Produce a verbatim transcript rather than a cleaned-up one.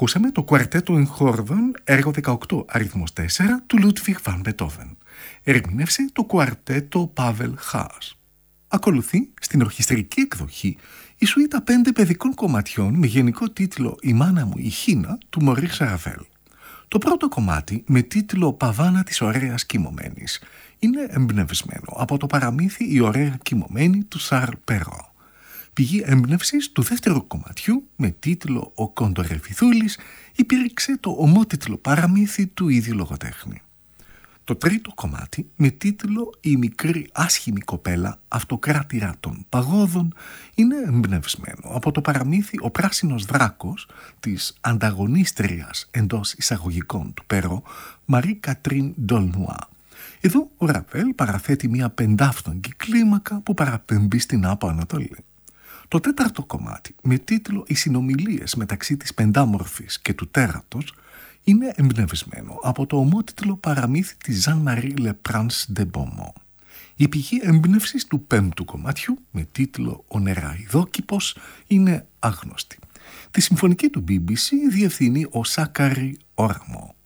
Ακούσαμε το κουαρτέτο εγχόρδων, έργο δεκαοκτώ, αριθμός τέσσερα, του Λούντβιγκ βαν Μπετόβεν. Ερμήνευσε το κουαρτέτο Πάβελ Χάς. Ακολουθεί, στην ορχιστρική εκδοχή, η σουίτα πέντε παιδικών κομματιών με γενικό τίτλο «Η μάνα μου η Χίνα» του Μωρίς Ραφέλ. Το πρώτο κομμάτι, με τίτλο «Παβάνα της ωραίας κοιμωμένης», είναι εμπνευσμένο από το παραμύθι «Η ωραία κοιμωμένη» του Σαρλ Περό. Πηγή έμπνευσης του δεύτερου κομματιού, με τίτλο «Ο Κοντορεφηθούλης», υπήρξε το ομότιτλο παραμύθι του ίδιου λογοτέχνη. Το τρίτο κομμάτι, με τίτλο «Η μικρή άσχημη κοπέλα, αυτοκράτηρα των παγόδων», είναι εμπνευσμένο από το παραμύθι «Ο πράσινος δράκος» της ανταγωνίστριας εντός εισαγωγικών του Περό, Μαρί Κατρίν Ντολνουά. Εδώ ο Ραφέλ παραθέτει μια πεντάφτογγη κλίμακα που παραπέμπει στην Άπο Ανατολή. Το τέταρτο κομμάτι, με τίτλο «Οι συνομιλίες μεταξύ της πεντάμορφης και του τέρατος», είναι εμπνευσμένο από το ομότιτλο παραμύθι της Jean-Marie Le Prince de Beaumont. Η πηγή έμπνευσης του πέμπτου κομματιού, με τίτλο «Ο νεραϊδόκηπος», είναι άγνωστη. Τη συμφωνική του μπι μπι σι διευθύνει ο Σάκαρη Όραμο.